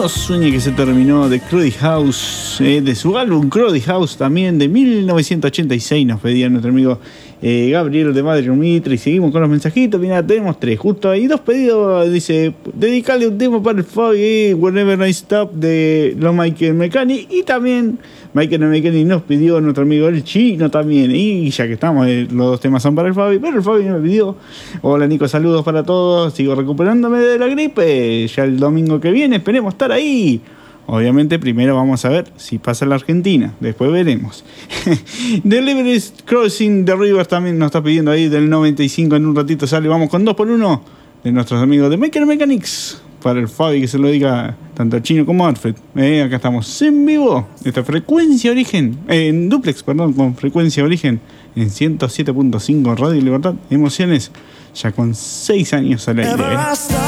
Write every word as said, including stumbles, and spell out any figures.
No sueñe que se terminó de Crowded House, eh, de su álbum Crowded House también de mil novecientos ochenta y seis, nos pedía nuestro amigo eh, Gabriel de Madre Mitre. Y seguimos con los mensajitos. Mira, tenemos tres, justo ahí dos pedidos. Dice, dedicarle un tema para el Fabi, eh, Whenever I Stop de los Michael Mechanic. Y también Michael Mechanic nos pidió nuestro amigo el Chino también. Y ya que estamos, eh, los dos temas son para el Fabi, pero el Fabi me pidió. Hola Nico, saludos para todos. Sigo recuperándome de la gripe. Ya el domingo que viene esperemos estar ahí. Obviamente primero vamos a ver si pasa la Argentina, después veremos. Delivery Crossing the Rivers también nos está pidiendo ahí del noventa y cinco, en un ratito sale. Vamos con dos por uno de nuestros amigos de Maker Mechanics para el Fabi, que se lo diga tanto al Chino como a Alfred. Eh, acá estamos en vivo, esta frecuencia origen, eh, en duplex, perdón, con frecuencia origen en ciento siete punto cinco Radio Libertad, emociones, ya con seis años al aire. Eh.